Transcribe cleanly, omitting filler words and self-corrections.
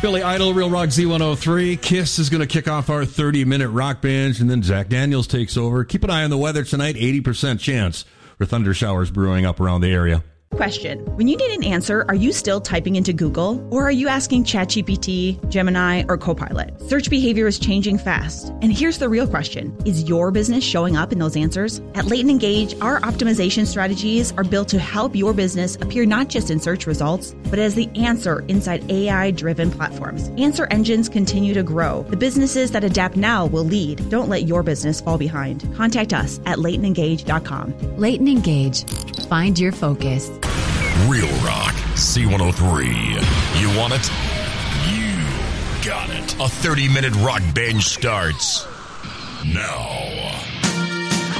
Billy Idol, Real Rock Z103. Kiss is going to kick off our 30-minute rock binge, and then Zach Daniels takes over. Keep an eye on the weather tonight. 80% chance for thunder showers brewing up around the area. Question. When you need an answer, are you still typing into Google? Or are you asking ChatGPT, Gemini, or Copilot? Search behavior is changing fast. And here's the real question. Is your business showing up in those answers? At Leighton Engage, our optimization strategies are built to help your business appear not just in search results, but as the answer inside AI-driven platforms. Answer engines continue to grow. The businesses that adapt now will lead. Don't let your business fall behind. Contact us at LeightonEngage.com. Leighton Engage. Find your focus. Real Rock C103. You want it? You got it. A 30-minute rock binge starts now.